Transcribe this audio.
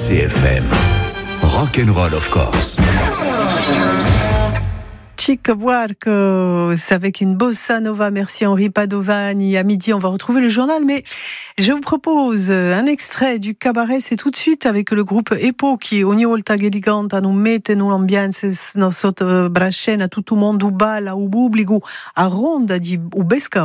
RCFM. Rock'n'roll of course. Chic Work, c'est avec une bossa nova. Merci Henri Padovani. À midi, on va retrouver le journal, mais je vous propose un extrait du cabaret. C'est tout de suite avec le groupe EPO qui ogni volta che li cantano mettono l'ambiance sotto brascena, tutto il mondo balla, o pubblico a ronda di ubesca